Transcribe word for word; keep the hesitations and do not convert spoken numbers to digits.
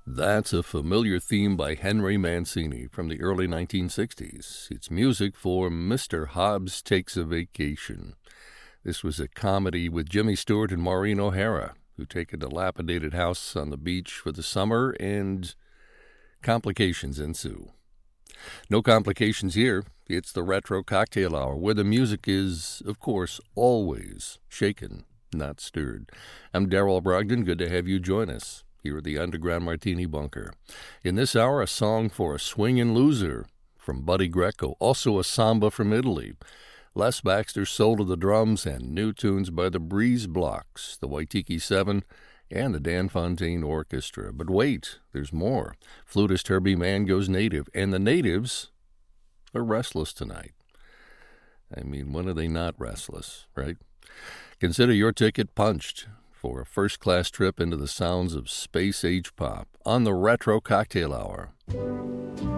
That's a familiar theme by Henry Mancini from the early nineteen sixties. It's music for Mister Hobbs Takes a Vacation. This was a comedy with Jimmy Stewart and Maureen O'Hara, who take a dilapidated house on the beach for the summer, and complications ensue. No complications here. It's the Retro Cocktail Hour, where the music is, of course, always shaken, not stirred. I'm Darrell Brogdon. Good to have you join us here at the Underground Martini Bunker. In this hour, a song for a swingin' loser from Buddy Greco, also a samba from Italy, Les Baxter's Soul to the Drums, and new tunes by the Breeze Blocks, the Waitiki Seven, and the Dan Fontaine Orchestra. But wait, there's more. Flutist Herbie Mann goes native, and the natives are restless tonight. I mean, when are they not restless, right? Consider your ticket punched for a first-class trip into the sounds of space-age pop on the Retro Cocktail Hour.